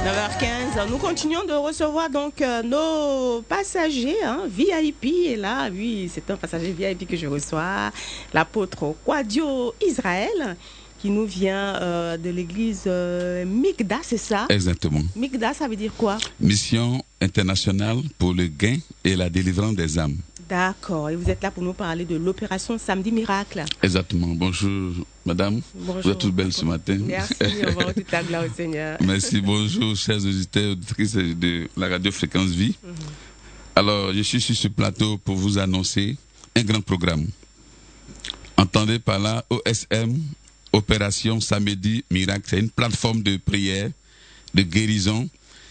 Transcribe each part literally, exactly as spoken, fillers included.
neuf heures quinze, nous continuons de recevoir donc euh, nos passagers, hein, V I P. Et là, oui, c'est un passager V I P que je reçois, l'apôtre Quadio Israël, qui nous vient euh, de l'église euh, Mikda, c'est ça? Exactement. Mikda, ça veut dire quoi? Mission internationale pour le gain et la délivrance des âmes. D'accord. Et vous êtes là pour nous parler de l'opération Samedi Miracle. Exactement. Bonjour, madame. Bonjour. Vous êtes toute belle ce matin. Merci. On va toute la gloire au Seigneur. Merci. Bonjour, chers auditeurs, auditrices de la radio Fréquence Vie. Mm-hmm. Alors, je suis sur ce plateau pour vous annoncer un grand programme. Entendez par là O S M, Opération Samedi Miracle. C'est une plateforme de prière, de guérison,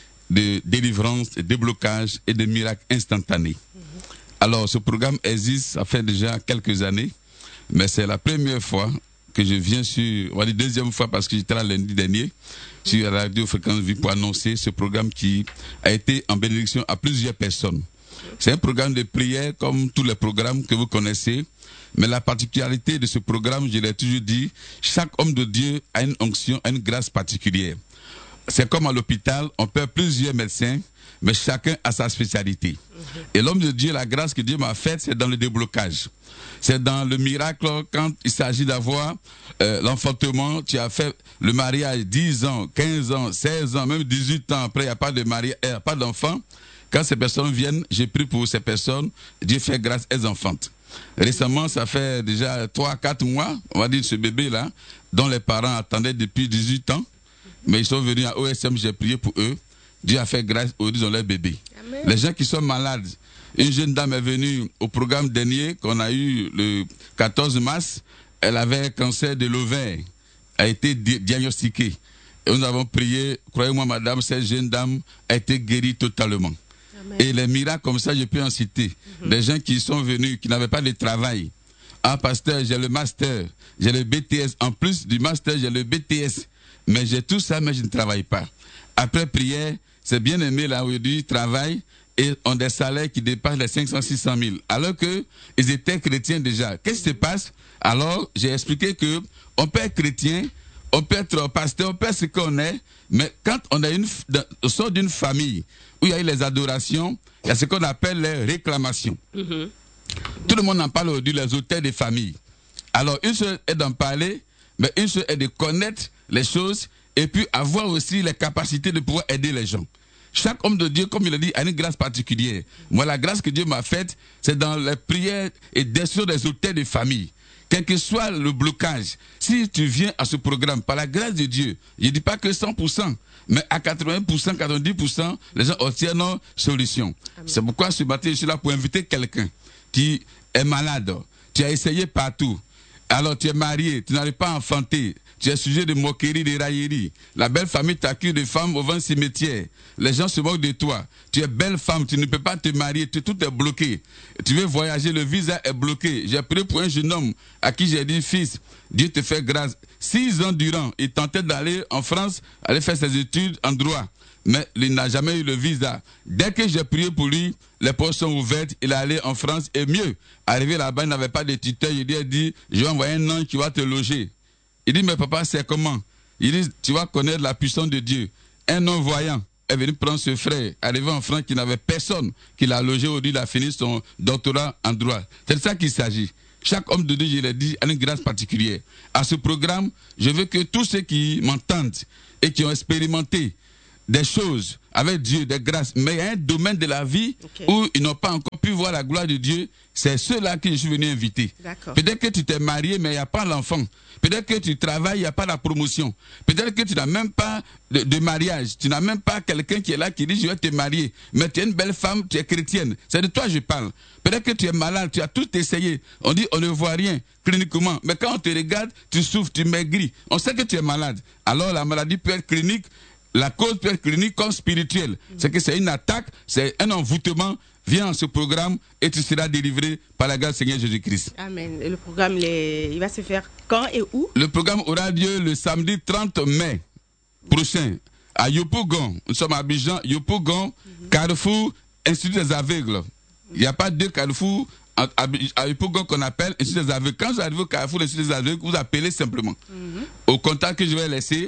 de délivrance, de déblocage et de miracles instantanés. Mm-hmm. Alors, ce programme existe, ça fait déjà quelques années, mais c'est la première fois que je viens sur, on va dire deuxième fois parce que j'étais là lundi dernier, sur la radio Fréquence Vie pour annoncer ce programme qui a été en bénédiction à plusieurs personnes. C'est un programme de prière comme tous les programmes que vous connaissez, mais la particularité de ce programme, je l'ai toujours dit, chaque homme de Dieu a une onction, a une grâce particulière. C'est comme à l'hôpital, on perd plusieurs médecins, mais chacun a sa spécialité. Mm-hmm. Et l'homme de Dieu, la grâce que Dieu m'a faite, c'est dans le déblocage. C'est dans le miracle, quand il s'agit d'avoir euh, l'enfantement, tu as fait le mariage dix ans, quinze ans, seize ans, même dix-huit ans après, il n'y a pas de mariage, il n'y a pas d'enfant. Quand ces personnes viennent, j'ai pris pour ces personnes, Dieu fait grâce, elles enfantent. Récemment, ça fait déjà trois, quatre mois, on va dire ce bébé-là, dont les parents attendaient depuis dix-huit ans, mais ils sont venus à O S M, j'ai prié pour eux. Dieu a fait grâce, aujourd'hui ils ont leur bébé. Amen. Les gens qui sont malades, une jeune dame est venue au programme dernier qu'on a eu le quatorze mars, elle avait un cancer de l'ovaire, a été di- diagnostiquée. Et nous avons prié, croyez-moi madame, cette jeune dame a été guérie totalement. Amen. Et les miracles comme ça, je peux en citer. Mm-hmm. Des gens qui sont venus, qui n'avaient pas de travail. Ah pasteur, j'ai le master, j'ai le B T S. En plus du master, j'ai le B T S. Mais j'ai tout ça, mais je ne travaille pas. Après prière, c'est bien aimé là où ils travaillent et ont des salaires qui dépassent les cinq cents à six cent mille. Alors qu'ils étaient chrétiens déjà. Qu'est-ce qui se passe? Alors, j'ai expliqué que on peut être chrétien, on peut être pasteur, on peut être ce qu'on est, mais quand on est une, on sort d'une famille où il y a eu les adorations, il y a ce qu'on appelle les réclamations. Mm-hmm. Tout le monde en parle aujourd'hui, les auteurs des familles. Alors, une chose est d'en parler, mais une chose est de connaître les choses et puis avoir aussi les capacités de pouvoir aider les gens. Chaque homme de Dieu, comme il a dit, a une grâce particulière. Moi, la grâce que Dieu m'a faite, c'est dans les prières et destruction des auteurs de famille. Quel que soit le blocage, si tu viens à ce programme, par la grâce de Dieu, je ne dis pas que cent pour cent, mais à quatre-vingts pour cent, quatre-vingt-dix pour cent, les gens obtiennent une solution. Amen. C'est pourquoi ce matin, je suis là pour inviter quelqu'un qui est malade. Tu as essayé partout. Alors tu es marié, tu n'arrives pas à enfanter, tu es sujet de moquerie, de raillerie. La belle famille t'accuse de femmes au vingt cimetière. Les gens se moquent de toi. Tu es belle femme, tu ne peux pas te marier, tu, tout est bloqué. Tu veux voyager, le visa est bloqué. J'ai prié pour un jeune homme à qui j'ai dit, fils, Dieu te fait grâce. Six ans durant, il tentait d'aller en France, aller faire ses études en droit. Mais il n'a jamais eu le visa. Dès que j'ai prié pour lui, les portes sont ouvertes, il est allé en France et mieux. Arrivé là-bas, il n'avait pas de tuteur, il lui a dit, je vais envoyer un ange qui va te loger. Il dit, mais papa, c'est comment? Il dit, tu vas connaître la puissance de Dieu. Un non-voyant est venu prendre ce frère, arrivé en France, qui n'avait personne, qui l'a logé aujourd'hui, il a fini son doctorat en droit. C'est de ça qu'il s'agit. Chaque homme de Dieu, je l'ai dit, a une grâce particulière. À ce programme, je veux que tous ceux qui m'entendent et qui ont expérimenté des choses avec Dieu, des grâces, mais il y a un domaine de la vie okay. où ils n'ont pas encore pu voir la gloire de Dieu, c'est ceux-là que je suis venu inviter. Peut-être que tu t'es marié, mais il n'y a pas l'enfant. Peut-être que tu travailles, il n'y a pas la promotion. Peut-être que tu n'as même pas de, de mariage. Tu n'as même pas quelqu'un qui est là qui dit je vais te marier. Mais tu es une belle femme, tu es chrétienne. C'est de toi que je parle. Peut-être que tu es malade, tu as tout essayé. On dit on ne voit rien cliniquement. Mais quand on te regarde, tu souffres, tu maigris. On sait que tu es malade. Alors la maladie peut être clinique. La cause peut être clinique comme spirituelle. Mmh. C'est que c'est une attaque, c'est un envoûtement. Viens dans ce programme et tu seras délivré par la grâce du Seigneur Jésus-Christ. Amen. Et le programme, les... il va se faire quand et où? Le programme aura lieu le samedi trente mai prochain à Yopougon. Nous sommes à Abidjan, Yopougon, mmh. Carrefour, Institut des aveugles. Mmh. Il n'y a pas deux carrefours à Yopougon qu'on appelle Institut des aveugles. Quand vous arrivez au Carrefour, Institut des aveugles, vous appelez simplement. Mmh. Au contact que je vais laisser.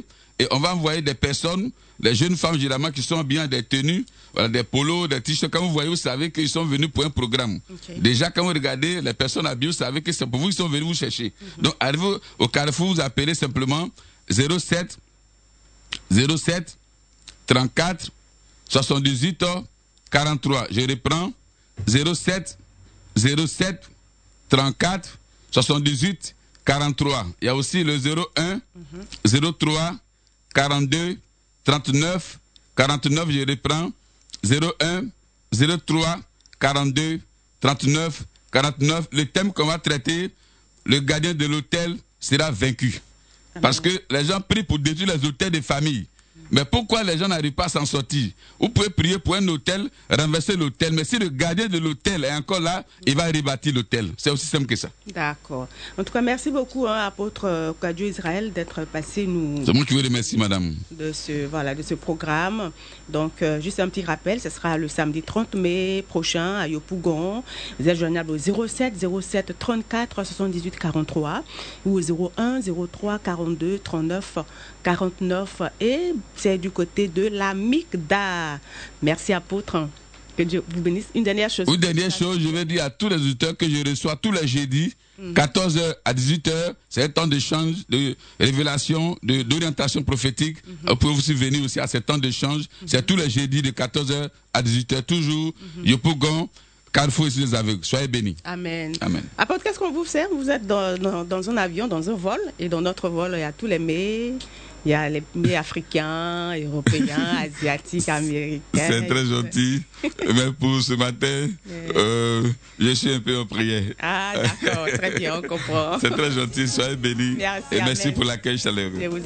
et on va envoyer des personnes, les jeunes femmes généralement qui sont bien des tenues, voilà, des polos, des t-shirts. Quand vous voyez, vous savez qu'ils sont venus pour un programme. Okay. Déjà, quand vous regardez les personnes habillées, vous savez que c'est pour vous qu'ils sont venus vous chercher. Mm-hmm. Donc, arrivez au Carrefour, vous appelez simplement zéro sept zéro sept trente-quatre soixante-dix-huit quarante-trois. Je reprends zéro sept zéro sept trente-quatre soixante-dix-huit quarante-trois. Il y a aussi le zéro un zéro trois quarante-deux trente-neuf quarante-neuf. Je reprends zéro un zéro trois quarante-deux trente-neuf quarante-neuf. Le thème qu'on va traiter, le gardien de l'hôtel sera vaincu. Parce que les gens prient pour détruire les hôtels des familles. Mais pourquoi les gens n'arrivent pas à s'en sortir? Vous pouvez prier pour un hôtel, renverser l'hôtel, mais si le gardien de l'hôtel est encore là, il va rebâtir l'hôtel. C'est aussi simple que ça. D'accord. En tout cas, merci beaucoup, hein, apôtre Kwadio Israël, d'être passé nous. C'est moi qui vous remercie, madame. De ce, voilà, de ce programme. Donc, euh, juste un petit rappel, ce sera le samedi trente mai prochain à Yopougon. Vous êtes joignable au zéro sept zéro sept trente-quatre soixante-dix-huit quarante-trois ou au zéro un zéro trois quarante-deux trente-neuf quarante-neuf. Et c'est du côté de la Migda. Merci, apôtre. Que Dieu vous bénisse. Une dernière chose. Une dernière chose, je vais dire à tous les auditeurs que je reçois tous les jeudis, mm. quatorze heures à dix-huit heures. C'est un temps d'échange, de révélation, de, d'orientation prophétique. Mm-hmm. Vous pouvez aussi venir aussi à ce temps d'échange. Mm-hmm. C'est tous les jeudis de quatorze heures à dix-huit heures. Toujours, mm-hmm. Yopougon, Carrefour ici les aveugles. Soyez bénis. Amen. Amen. Apôtre, qu'est-ce qu'on vous sert? Vous êtes dans, dans, dans un avion, dans un vol. Et dans notre vol, il y a tous les mets. Il y a les mets africains, européens, asiatiques, américains. C'est très gentil. Mais pour ce matin, euh, je suis un peu en prière. Ah, d'accord. Très bien, on comprend. C'est très gentil. Soyez bénis. Merci. Et merci amen. pour l'accueil chaleureux.